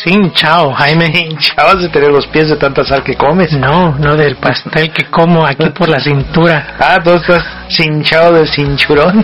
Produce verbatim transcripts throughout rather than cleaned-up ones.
Sin chao, Jaime. Hinchabas de tener los pies de tanta sal que comes. No, no del pastel que como aquí por la cintura. Ah, tú estás hinchado del cinturón.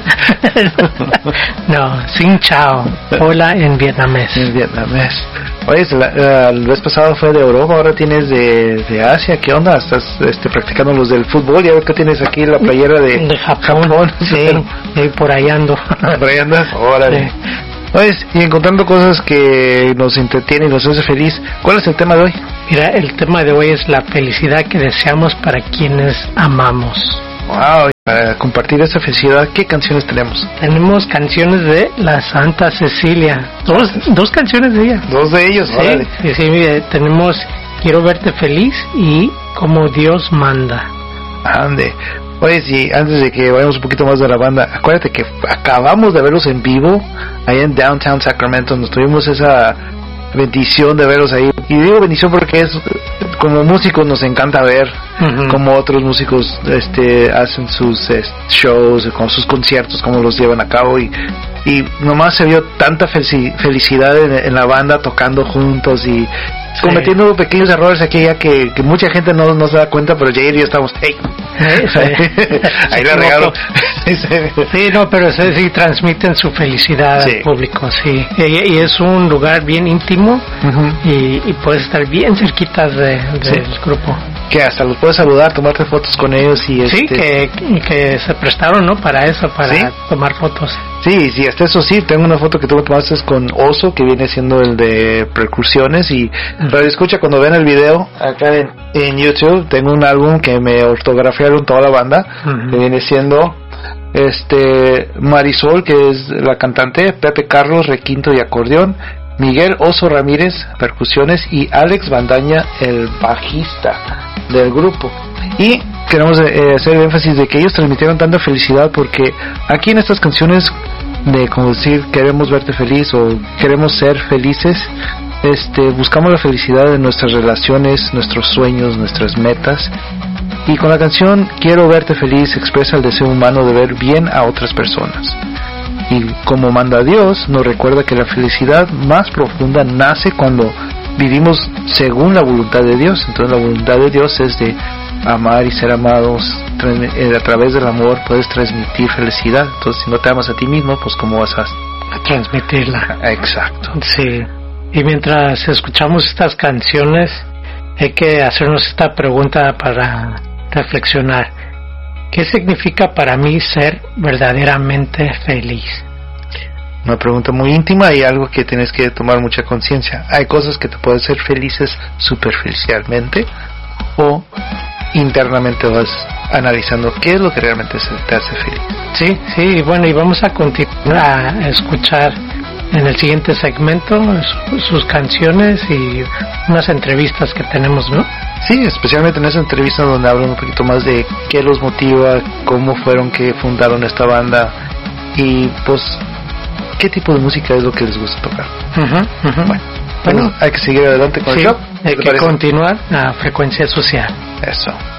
No, sin chao. Hola en vietnamés. En vietnamés. Oye, la, la, el mes pasado fue de Europa, ahora tienes de, de Asia. ¿Qué onda? ¿Estás este, practicando los del fútbol? Ya ves que tienes aquí la playera de, de Japón. Japón. Sí, y por ahí ando. Por ahí andas. Órale. Sí. Oye, y encontrando cosas que nos entretienen y nos hace feliz, ¿cuál es el tema de hoy? Mira, el tema de hoy es la felicidad que deseamos para quienes amamos. Wow, para compartir esa felicidad, ¿qué canciones tenemos? Tenemos canciones de la Santa Cecilia, dos, dos canciones de ella. Dos de ellos, sí, órale. Sí, sí, mire, tenemos Quiero verte feliz y Como Dios manda. Ande. Oye, sí, antes de que vayamos un poquito más de la banda, acuérdate que acabamos de verlos en vivo ahí en Downtown Sacramento. Nos tuvimos esa bendición de verlos ahí. Y digo bendición porque es como músicos nos encanta ver uh-huh. como otros músicos este hacen sus eh, shows, con sus conciertos, cómo los llevan a cabo y y nomás se vio tanta felici- felicidad en, en la banda tocando juntos y sí. cometiendo pequeños errores aquí ya que, que mucha gente no, no se da cuenta, pero Jair y yo estamos hey. Sí, sí. Ahí la regalo. Sí, no, pero sí, sí transmiten su felicidad sí. al público, sí. Y, y es un lugar bien íntimo uh-huh. y, y puedes estar bien cerquitas de, del sí. grupo. Que hasta los puedes saludar, tomarte fotos con ellos y sí, este... que, que se prestaron, ¿no? Para eso, para ¿sí? tomar fotos. Sí, sí, hasta eso sí, tengo una foto que tú me tomaste con Oso, que viene siendo el de percusiones y uh-huh. pero escucha, cuando ven el video acá en, en YouTube, tengo un álbum que me ortografiaron toda la banda, uh-huh. que viene siendo este Marisol, que es la cantante, Pepe Carlos, requinto y acordeón, Miguel Oso Ramírez, percusiones, y Alex Bandaña, el bajista del grupo. Y queremos eh, hacer énfasis de que ellos transmitieron tanta felicidad porque aquí en estas canciones de como decir queremos verte feliz o queremos ser felices, este buscamos la felicidad en nuestras relaciones, nuestros sueños, nuestras metas. Y con la canción Quiero verte feliz expresa el deseo humano de ver bien a otras personas. Y como manda Dios, nos recuerda que la felicidad más profunda nace cuando vivimos según la voluntad de Dios. Entonces la voluntad de Dios es de amar y ser amados. A través del amor puedes transmitir felicidad. Entonces si no te amas a ti mismo, pues ¿cómo vas a, a transmitirla? Exacto. Sí. Y mientras escuchamos estas canciones, hay que hacernos esta pregunta para reflexionar. ¿Qué significa para mí ser verdaderamente feliz? Una pregunta muy íntima y algo que tienes que tomar mucha conciencia. Hay cosas que te pueden hacer felices superficialmente o internamente vas analizando qué es lo que realmente te hace feliz. Sí, sí, bueno, y vamos a continuar a escuchar en el siguiente segmento sus, sus canciones y unas entrevistas que tenemos, ¿no? Sí, especialmente en esa entrevista donde hablan un poquito más de qué los motiva, cómo fueron que fundaron esta banda y pues qué tipo de música es lo que les gusta tocar. Uh-huh, uh-huh. Bueno, bueno, hay que seguir adelante con sí, el show. Hay que parece? continuar a Frecuencia Social. Eso.